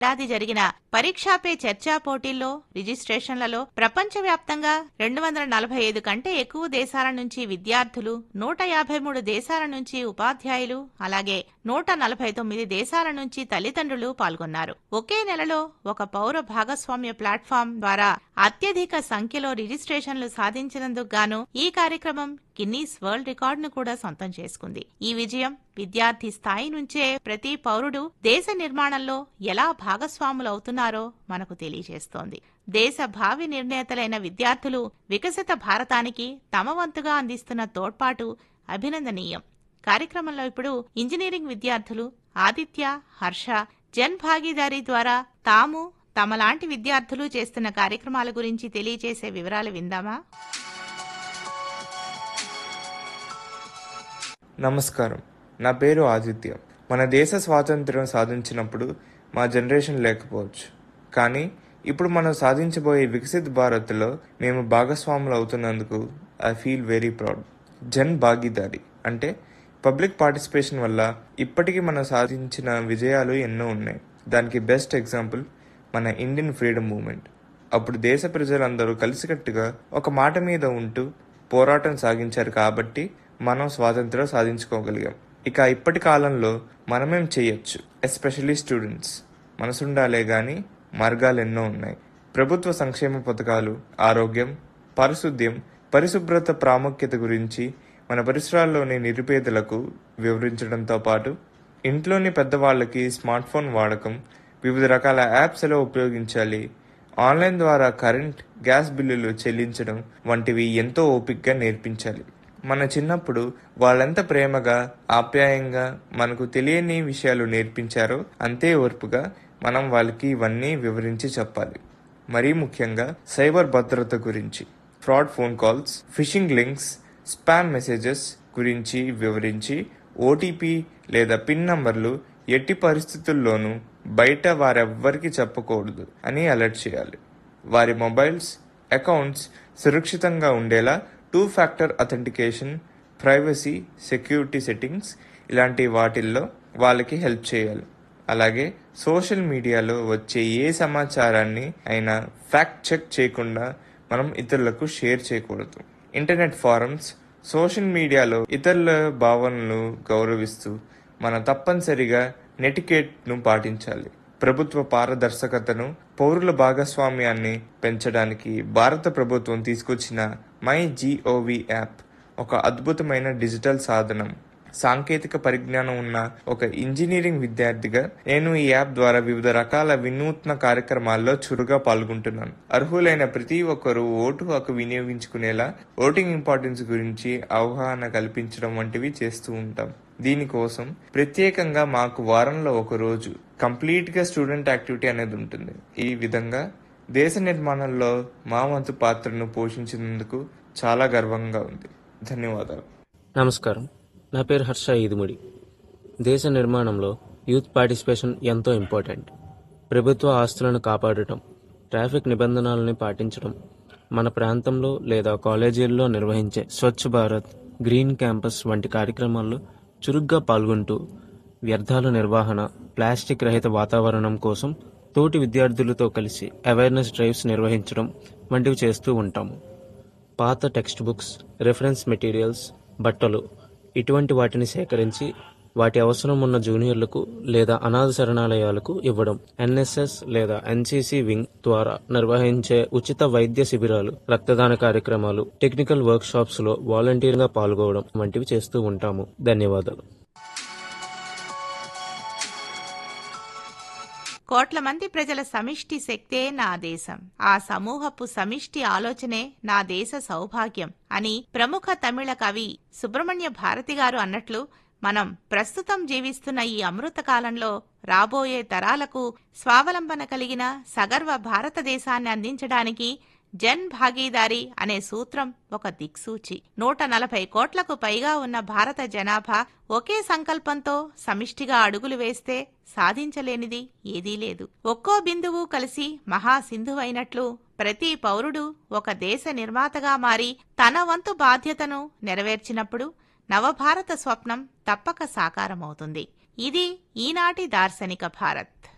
ఏడాది జరిగిన పరీక్షా పే చర్చా పోటీల్లో రిజిస్ట్రేషన్లలో ప్రపంచవ్యాప్తంగా 245 కంటే ఎక్కువ దేశాల నుంచి విద్యార్థులు, 153 దేశాల నుంచి ఉపాధ్యాయులు, అలాగే 149 దేశాల నుంచి తల్లిదండ్రులు పాల్గొన్నారు. ఒకే నెలలో ఒక పౌర భాగస్వామ్య ప్లాట్ఫామ్ ద్వారా అత్యధిక సంఖ్యలో రిజిస్ట్రేషన్లు సాధించినందుకు గాను ఈ కార్యక్రమం గిన్నీస్ వరల్డ్ రికార్డును కూడా సొంతం చేసుకుంది. ఈ విజయం విద్యార్థి స్థాయి నుంచే ప్రతి పౌరుడు దేశ నిర్మాణంలో ఎలా భాగస్వాములవుతున్నారో మనకు తెలియజేస్తోంది. దేశ భావి నిర్ణేతలైన విద్యార్థులు వికసిత భారతానికి తమ వంతుగా అందిస్తున్న తోడ్పాటు అభినందనీయం. కార్యక్రమంలో ఇప్పుడు ఇంజనీరింగ్ విద్యార్థులు ఆదిత్య, హర్ష జన్ భాగీదారీ ద్వారా తాము, తమలాంటి విద్యార్థులు చేస్తున్న కార్యక్రమాల గురించి తెలియజేసే వివరాలు విందామా? నమస్కారం, నా పేరు ఆదిత్య. మన దేశ స్వాతంత్ర్యం సాధించినప్పుడు మా జనరేషన్ లేకపోవచ్చు, కానీ ఇప్పుడు మనం సాధించబోయే వికసిత్ భారత్లో మేము భాగస్వాములు అవుతున్నందుకు I feel very proud. Jan Bhagidari అంటే పబ్లిక్ పార్టిసిపేషన్ వల్ల ఇప్పటికీ మనం సాధించిన విజయాలు ఎన్నో ఉన్నాయి. దానికి బెస్ట్ ఎగ్జాంపుల్ మన ఇండియన్ ఫ్రీడమ్ మూవ్మెంట్. అప్పుడు దేశ ప్రజలందరూ కలిసికట్టుగా ఒక మాట మీద ఉంటూ పోరాటం సాగించారు కాబట్టి మనం స్వాతంత్ర్యం సాధించుకోగలిగాం. ఇక ఇప్పటి కాలంలో మనమేం చేయొచ్చు? Especially students. మనసుండాలే గాని మార్గాలు ఎన్నో ఉన్నాయి. ప్రభుత్వ సంక్షేమ పథకాలు, ఆరోగ్యం, పారిశుద్ధ్యం, పరిశుభ్రత ప్రాముఖ్యత గురించి మన పరిసరాల్లోని నిరుపేదలకు వివరించడంతో పాటు ఇంట్లోని పెద్దవాళ్ళకి స్మార్ట్ ఫోన్ వాడకం, వివిధ రకాల యాప్స్ ఎలా ఉపయోగించాలి, ఆన్లైన్ ద్వారా కరెంట్, గ్యాస్ బిల్లులు చెల్లించడం వంటివి ఎంతో ఓపికగా నేర్పించాలి. మన చిన్నప్పుడు వాళ్ళెంత ప్రేమగా, ఆప్యాయంగా మనకు తెలియని విషయాలు నేర్పించారో అంతే ఓర్పుగా మనం వాళ్ళకి ఇవన్నీ వివరించి చెప్పాలి. మరీ ముఖ్యంగా సైబర్ భద్రత గురించి, fraud phone calls, phishing links, spam messages గురించి వివరించి ఓటీపీ లేదా పిన్ నంబర్లు ఎట్టి పరిస్థితుల్లోనూ బయట వారెవ్వరికి చెప్పకూడదు అని అలర్ట్ చేయాలి. వారి మొబైల్స్, అకౌంట్స్ సురక్షితంగా ఉండేలా 2 factor authentication, privacy, security settings ఇలాంటి వాటిల్లో వాళ్ళకి హెల్ప్ చేయాలి. అలాగే సోషల్ మీడియాలో వచ్చే ఏ సమాచారాన్ని అయినా ఫ్యాక్ట్ చెక్ చేయకుండా మనం ఇతరులకు షేర్ చేయకూడదు. ఇంటర్నెట్ ఫారమ్స్, సోషల్ మీడియాలో ఇతరుల భావనలు గౌరవిస్తూ మనం తప్పనిసరిగా నెటికేట్ను పాటించాలి. ప్రభుత్వ పారదర్శకతను, పౌరుల భాగస్వామ్యాన్ని పెంచడానికి భారత ప్రభుత్వం తీసుకొచ్చిన మై GOV యాప్ ఒక అద్భుతమైన డిజిటల్ సాధనం. సాంకేతిక పరిజ్ఞానం ఉన్న ఒక ఇంజనీరింగ్ విద్యార్థిగా నేను ఈ యాప్ ద్వారా వివిధ రకాల వినూత్న కార్యక్రమాల్లో చురుగా పాల్గొంటున్నాను. అర్హులైన ప్రతి ఒక్కరూ ఓటు హక్కు వినియోగించుకునేలా ఓటింగ్ ఇంపార్టెన్స్ గురించి అవగాహన కల్పించడం వంటివి చేస్తూ ఉంటాం. దీనికోసం ప్రత్యేకంగా మాకు వారంలో ఒక రోజు కంప్లీట్ గా స్టూడెంట్ యాక్టివిటీ అనేది ఉంటుంది. ఈ విధంగా దేశ నిర్మాణంలో మా వంతు పాత్రను పోషించినందుకు చాలా గర్వంగా ఉంది. ధన్యవాదాలు. నమస్కారం, నా పేరు హర్ష ఈదుముడి. దేశ నిర్మాణంలో యూత్ పార్టిసిపేషన్ ఎంతో ఇంపార్టెంట్. ప్రభుత్వ ఆస్తులను కాపాడటం, ట్రాఫిక్ నిబంధనలను పాటించడం, మన ప్రాంతంలో లేదా కాలేజీల్లో నిర్వహించే స్వచ్ఛ భారత్, గ్రీన్ క్యాంపస్ వంటి కార్యక్రమాల్లో చురుగ్గా పాల్గొంటూ వ్యర్థాల నిర్వహణ, ప్లాస్టిక్ రహిత వాతావరణం కోసం తోటి విద్యార్థులతో కలిసి అవేర్నెస్ డ్రైవ్స్ నిర్వహించడం వంటివి చేస్తూ ఉంటాము. పాత టెక్స్ట్ బుక్స్, రెఫరెన్స్ మెటీరియల్స్, బట్టలు ఇటువంటి వాటిని సేకరించి వాటి అవసరం ఉన్న జూనియర్లకు లేదా అనాథ శరణాలయాలకు ఇవ్వడం, NSS లేదా NCC వింగ్ ద్వారా నిర్వహించే ఉచిత వైద్య శిబిరాలు, రక్తదాన కార్యక్రమాలు, టెక్నికల్ వర్క్ షాప్స్ లో వాలంటీర్గా పాల్గొనడం వంటివి చేస్తూ ఉంటాము. ధన్యవాదాలు. కోట్ల మంది ప్రజల సమిష్టి శక్తే నా దేశం, ఆ సమూహపు సమిష్టి ఆలోచనే నా దేశ సౌభాగ్యం అని ప్రముఖ తమిళ కవి సుబ్రహ్మణ్య భారతి గారు అన్నట్లు మనం ప్రస్తుతం జీవిస్తున్న ఈ అమృత కాలంలో రాబోయే తరాలకు స్వావలంబన కలిగిన సగర్వ భారతదేశాన్ని అందించడానికి జన్ భాగీదారీ అనే సూత్రం ఒక దిక్సూచి. 140 కోట్లకు పైగా ఉన్న భారత జనాభా ఒకే సంకల్పంతో సమిష్టిగా అడుగులు వేస్తే సాధించలేనిది ఏదీ లేదు. ఒక్కో బిందువు కలిసి మహాసింధువైనట్లు ప్రతి పౌరుడు ఒక దేశ నిర్మాతగా మారి తన వంతు బాధ్యతను నెరవేర్చినప్పుడు నవభారత స్వప్నం తప్పక సాకారమవుతుంది. ఇది ఈనాటి దార్శనిక భారత్.